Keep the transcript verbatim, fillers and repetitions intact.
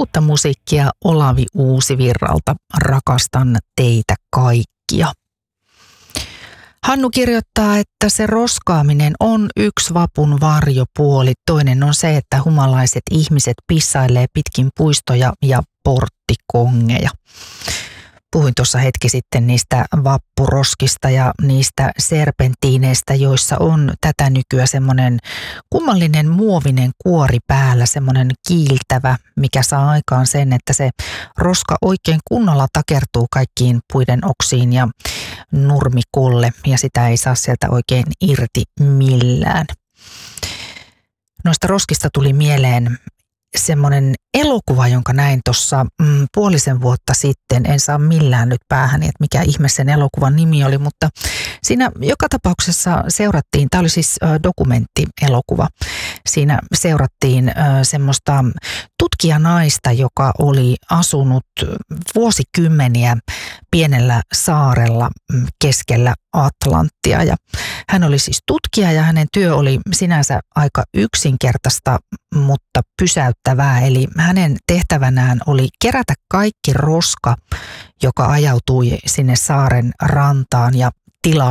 Uutta musiikkia Olavi Uusivirralta. Rakastan teitä kaikkia. Hannu kirjoittaa, että se roskaaminen on yksi vapun varjopuoli. Toinen on se, että humalaiset ihmiset pissailee pitkin puistoja ja porttikongeja. Puhuin tuossa hetki sitten niistä vappuroskista ja niistä serpentiineistä, joissa on tätä nykyään semmoinen kummallinen muovinen kuori päällä, semmoinen kiiltävä, mikä saa aikaan sen, että se roska oikein kunnolla takertuu kaikkiin puiden oksiin ja nurmikolle ja sitä ei saa sieltä oikein irti millään. Noista roskista tuli mieleen semmoinen elokuva, jonka näin tuossa mm, puolisen vuotta sitten. En saa millään nyt päähäni, että mikä ihme sen elokuvan nimi oli, mutta siinä joka tapauksessa seurattiin, tämä oli siis äh, dokumenttielokuva, siinä seurattiin äh, semmoista tutkijanaista, joka oli asunut vuosikymmeniä pienellä saarella keskellä Atlanttia. Ja hän oli siis tutkija ja hänen työ oli sinänsä aika yksinkertaista, mutta pysäyttävää. Eli hänen tehtävänään oli kerätä kaikki roska, joka ajautui sinne saaren rantaan ja tilaa